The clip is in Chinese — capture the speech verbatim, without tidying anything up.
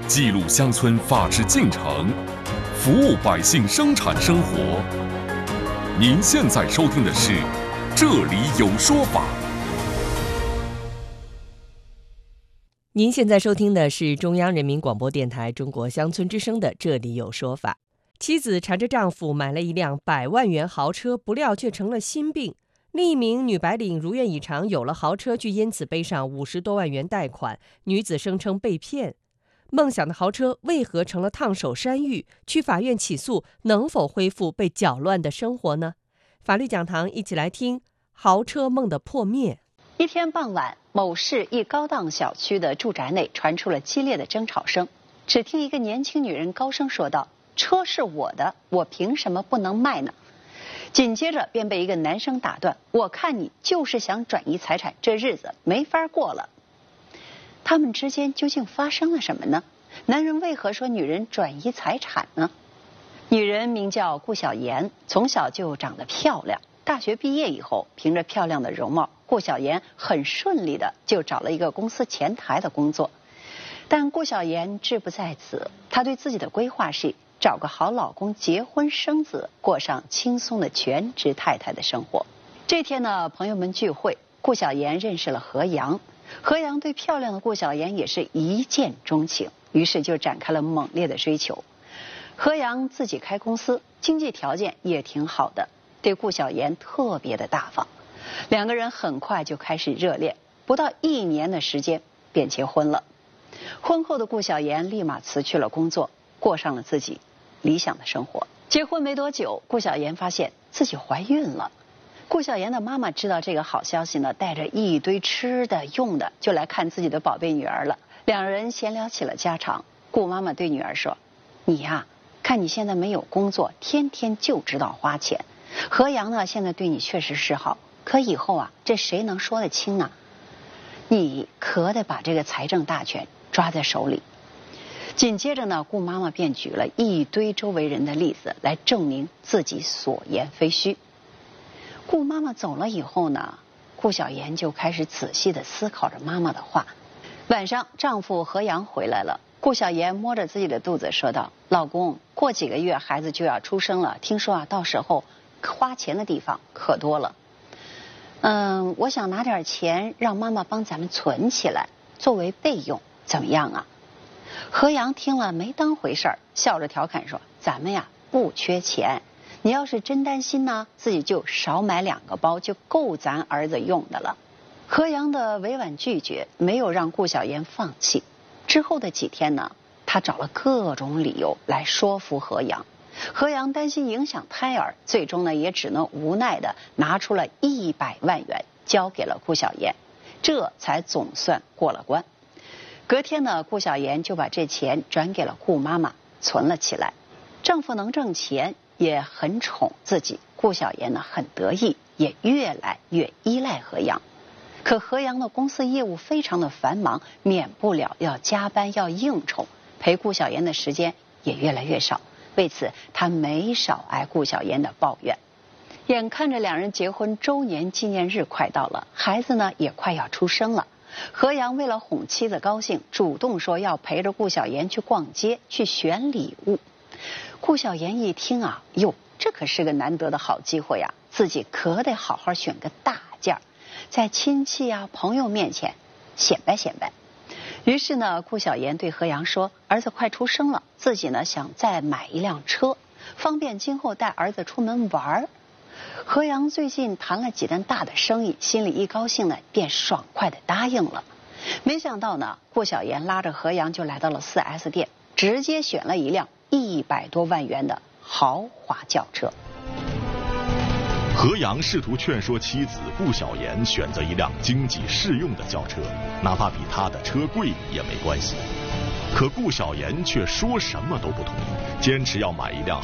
记录乡村法治进程，服务百姓生产生活。您现在收听的是《这里有说法》。 您现在收听的是中央人民广播电台中国乡村之声的《这里有说法》。妻子缠着丈夫买了一辆百万元豪车，不料却成了心病。另一名女白领如愿以偿有了豪车，却因此背上五十多万元贷款。女子声称被骗。梦想的豪车为何成了烫手山芋？去法院起诉能否恢复被搅乱的生活呢？法律讲堂一起来听豪车梦的破灭。 一天傍晚，某市一高档小区的住宅内传出了激烈的争吵声。只听一个年轻女人高声说道：“车是我的，我凭什么不能卖呢？”紧接着便被一个男生打断：“我看你就是想转移财产，这日子没法过了。”他们之间究竟发生了什么呢？男人为何说女人转移财产呢？女人名叫顾小妍，从小就长得漂亮。大学毕业以后，凭着漂亮的容貌，顾小妍很顺利的就找了一个公司前台的工作。但顾小妍志不在此，她对自己的规划是找个好老公，结婚生子，过上轻松的全职太太的生活。这天呢，朋友们聚会，顾小妍认识了何阳。何阳对漂亮的顾小妍也是一见钟情，于是就展开了猛烈的追求。何阳自己开公司，经济条件也挺好的，对顾小妍特别的大方。两个人很快就开始热恋，不到一年的时间便结婚了。婚后的顾小妍立马辞去了工作，过上了自己理想的生活。结婚没多久，顾小妍发现自己怀孕了。顾小妍的妈妈知道这个好消息呢，带着一堆吃的用的就来看自己的宝贝女儿了。两人闲聊起了家常。顾妈妈对女儿说：“你呀，看你现在没有工作，天天就知道花钱。何阳呢，现在对你确实是好，可以后啊，这谁能说得清呢？你可得把这个财政大权抓在手里。”紧接着呢，顾妈妈便举了一堆周围人的例子来证明自己所言非虚。顾妈妈走了以后呢，顾小妍就开始仔细地思考着妈妈的话。晚上，丈夫何阳回来了，顾小妍摸着自己的肚子说道：“老公，过几个月孩子就要出生了，听说啊，到时候花钱的地方可多了。嗯，我想拿点钱让妈妈帮咱们存起来，作为备用，怎么样啊？”何阳听了没当回事儿，笑着调侃说：“咱们呀不缺钱，你要是真担心呢，自己就少买两个包，就够咱儿子用的了。”何阳的委婉拒绝没有让顾小妍放弃。之后的几天呢，他找了各种理由来说服何阳。何阳担心影响胎儿，最终呢也只能无奈的拿出了一百万元交给了顾小妍，这才总算过了关。隔天呢，顾小妍就把这钱转给了顾妈妈，存了起来。丈夫能挣钱，也很宠自己，顾小妍呢很得意，也越来越依赖何阳。可何阳的公司业务非常的繁忙，免不了要加班要应酬，陪顾小妍的时间也越来越少。为此，他没少挨顾小妍的抱怨。眼看着两人结婚周年纪念日快到了，孩子呢也快要出生了。何阳为了哄妻子高兴，主动说要陪着顾小妍去逛街，去选礼物。顾小妍一听啊，哟，这可是个难得的好机会呀，自己可得好好选个大件儿，在亲戚啊朋友面前显摆显摆。于是呢，顾小妍对何阳说：“儿子快出生了，自己呢想再买一辆车，方便今后带儿子出门玩。”何阳最近谈了几单大的生意，心里一高兴呢，便爽快地答应了。没想到呢，顾小妍拉着何阳就来到了 四 S 店，直接选了一辆一百多万元的豪华轿车。 何阳试图劝说妻子顾小妍选择一辆经济适用的轿车，哪怕比他的车贵也没关系。可顾小妍却说什么都不同意，坚持要买一辆